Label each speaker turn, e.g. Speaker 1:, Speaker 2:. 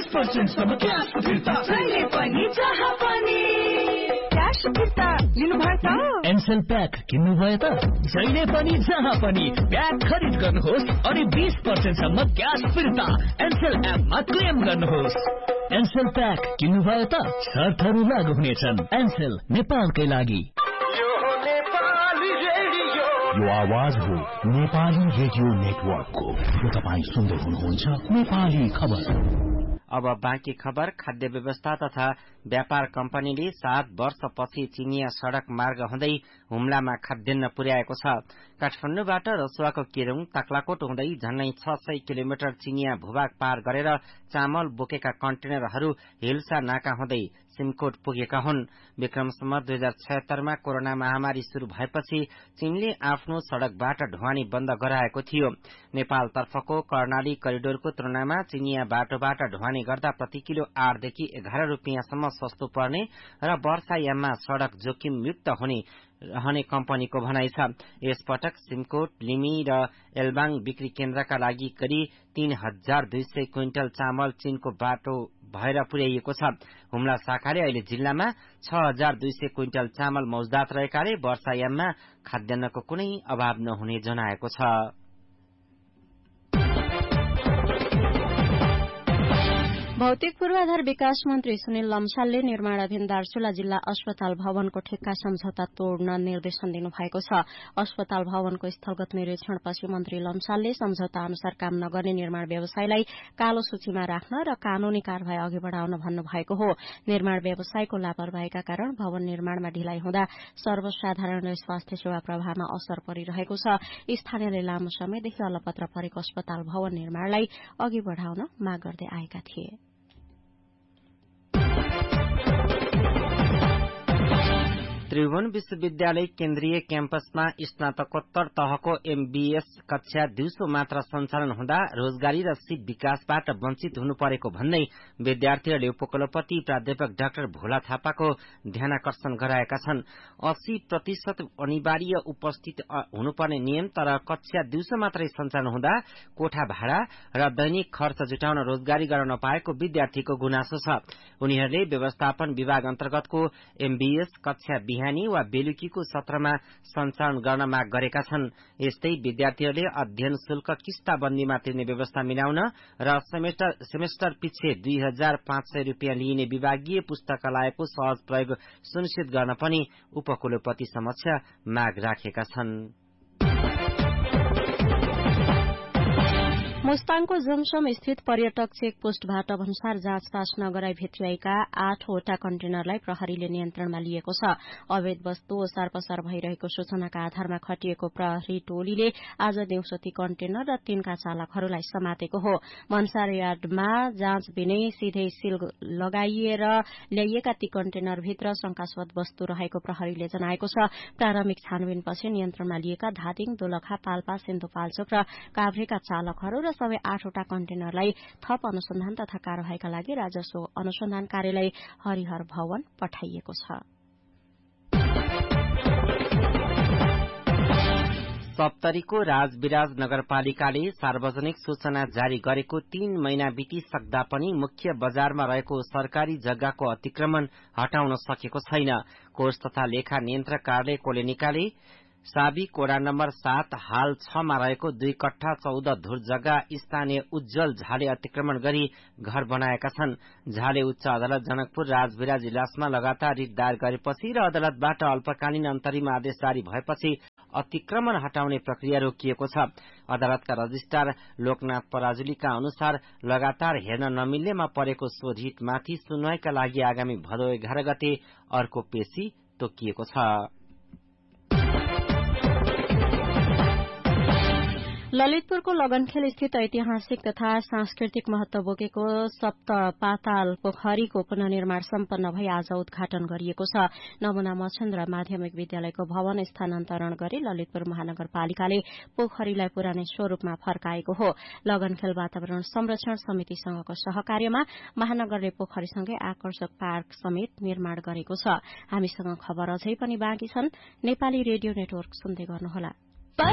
Speaker 1: 20% सम्म क्यास फिर्ता, जहिले पनि जहाँ पनि क्यास फिर्ता लिनुभयो त।
Speaker 2: एनसेल प्याक किन्नुभयो त, जहिले पनि जहाँ पनि प्याक खरिद गर्नुहोस् अनि 20% सम्म क्यास फिर्ता एनसेल एपमा क्लेम गर्नुहोस्। एनसेल प्याक किन्नुभयो त, शर्तहरू लागू हुनेछन्। एनसेल नेपालकै लागि।
Speaker 3: यो आवाज हो नेपाली रेडियो नेटवर्कको। तपाईँ सुन्दै हुनुहुन्छ नेपाली खबर।
Speaker 4: अब बाँकी खबर। खाद्य व्यवस्था तथा व्यापार कम्पनीले 7 वर्षपछि चिनिया सड़क मार्ग हुँदै हुम्लामा खाद्यान्न पुर्याएको छ। काठमाडौँबाट रसुवाको केरुङ ताक्लाकोट हुँदै झन्नै 600 किलोमिटर चिनिया भूभाग पार गरेर चामल बोकेका कन्टेनरहरू हिल्सा नाका हुँदै सिमकोट पुगेका हुन्। विक्रमसम्म 2076 मा कोरोना महामारी शुरू भएपछि चीनले आफ्नो सड़कबाट ढुवानी बन्द गराएको थियो। नेपालतर्फको कर्णाली करिडोरको तुलनामा चिनिया बाटोबाट ढुवानी गर्दा प्रति किलो 8 देखि 11 रुपियाँसम्म सस्तो पर्ने र वर्षायाममा सड़क जोखिमयुक्त रहने कम्पनीको भनाइ छ। यसपटक सिमकोट, लिमी र एल्बाङ बिक्री केन्द्रका लागि करिब 3200 क्विन्टल चामल चीनको बाटो भएर पुर्याइएको छ। हुम्ला शाखाले अहिले जिल्लामा 6200 क्विन्टल चामल मौजदात रहेकाले वर्षायाममा खाद्यान्नको कुनै अभाव नहुने जनाएको छ।
Speaker 5: भौतिक पूर्वाधार विकास मन्त्री सुनिल लम्सालले निर्माणाधीन दार्चुला जिल्ला अस्पताल भवनको ठेक्का सम्झौता तोड्न निर्देशन दिनुभएको छ। अस्पताल भवनको स्थलगत निरीक्षणपछि मन्त्री लम्सालले सम्झौता अनुसार काम नगर्ने निर्माण व्यवसायलाई कालो सूचीमा राख्न र कानूनी कार्यवाही अघि बढ़ाउन भन्नुभएको हो। निर्माण व्यवसायको लापरवाहीका कारण भवन निर्माणमा ढिलाइ हुँदा सर्वसाधारण र स्वास्थ्य सेवा प्रवाहमा असर परिरहेको छ। स्थानीयले लामो समयदेखि अलपत्र परेको अस्पताल भवन निर्माणलाई अघि बढ़ाउन माग गर्दै आएका थिए।
Speaker 4: त्रिभुवन विश्वविद्यालय केन्द्रीय क्याम्पसमा स्नातकोत्तर तहको एमबीएस कक्षा दिउँसो मात्र सञ्चालन हुँदा रोजगारी र सिप विकासबाट वञ्चित हुनु परेको भन्दै विद्यार्थीहरूले उपकुलपति प्राध्यापक डाक्टर भोला थापाको ध्यानाकर्षण गराएका छन्। 80% अनिवार्य उपस्थित हुनुपर्ने नियम, तर कक्षा दिउँसो मात्रै सञ्चालन हुँदा कोठा भाडा र दैनिक खर्च जुटाउन रोजगारी गर्न नपाएको विद्यार्थीको गुनासो छ। उनीहरूले व्यवस्थापन विभाग अन्तर्गतको एमबीएस कक्षा बिहानी वा बेलुकीको सत्रमा सञ्चालन गर्न माग गरेका छन्। यस्तै विद्यार्थीहरूले अध्ययन शुल्क किस्ताबन्दीमा तिर्ने व्यवस्था मिलाउन र सेमेस्टर पछि 2500 रुपियाँ लिइने विभागीय पुस्तकालयको सहज प्रयोग सुनिश्चित गर्न पनि उपकुलपति समक्ष माग राखेका छन्।
Speaker 5: मुस्ताङको जमसम स्थित पर्यटक चेकपोस्टबाट भन्सार जाँचपास नगराई भित्र्याएका 8 वटा कन्टेनरलाई प्रहरीले नियन्त्रणमा लिएको छ। अवैध वस्तु ओसार पसार भइरहेको सूचनाका आधारमा खटिएको प्रहरी टोलीले आज दिउँसो ती कन्टेनर र तिनका चालकहरूलाई समातेको हो। भन्सार यार्डमा जाँच बिनै सिधै सील लगाइएर ल्याइएका ती कन्टेनरभित्र शंकास्पद वस्तु रहेको प्रहरीले जनाएको छ। प्रारम्भिक छानबिनपछि नियन्त्रणमा लिएका धादिङ, दोलखा, पाल्पा, सिन्धुपाल्चोक र काभ्रेका चालकहरू र सबै 8 वटा कन्टेनरलाई थप अनुसन्धान तथा कार्यवाहीका लागि राजस्व अनुसन्धान कार्यालय हरिहर भवन पठाइएको छ।
Speaker 4: सप्तरीको राजविराज नगरपालिकाले सार्वजनिक सूचना जारी गरेको 3 महिना बितिसक्दा पनि मुख्य बजारमा रहेको सरकारी जग्गाको अतिक्रमण हटाउन सकेको छैन। कोष तथा लेखा नियन्त्रक कार्यालय कोलेनिकाले साबी कोडा नम्बर 7 हाल 6 मा रहेको 2 कट्ठा 14 धुर जग्गा स्थानीय उज्जवल झाले अतिक्रमण गरी घर बनाएका छन्। झाले उच्च अदालत जनकपुर राजविराज इजलासमा लगातार रिट दायर गरेपछि र अदालतबाट अल्पकालीन अन्तरिम आदेश जारी भएपछि अतिक्रमण हटाउने प्रक्रिया रोकिएको छ। अदालतका रजिस्ट्रार लोकनाथ पराजुलीका अनुसार लगातार हेर्न नमिल्नेमा परेको शोधहितमाथि सुनवाईका लागि आगामी भदौ 11 गते अर्को पेशी तोकिएको छ।
Speaker 5: ललितपुरको लगनखेल स्थित ऐतिहासिक तथा सांस्कृतिक महत्व बोकेको सप्तपाताल पोखरीको पुनर्निर्माण सम्पन्न भई आज उद्घाटन गरिएको छ। नमुना मछेन्द्र माध्यमिक विद्यालयको भवन स्थानान्तरण गरी ललितपुर महानगरपालिकाले पोखरीलाई पुरानै स्वरूपमा फर्काएको हो। लगनखेल वातावरण संरक्षण समितिसँगको सहकार्यमा महानगरले पोखरीसँगै आकर्षक पार्क समेत निर्माण गरेको छ। हामीसँग खबर अझै पनि बाँकी छन्। नेपाली रेडियो नेटवर्क सुन्दै गर्नुहोला।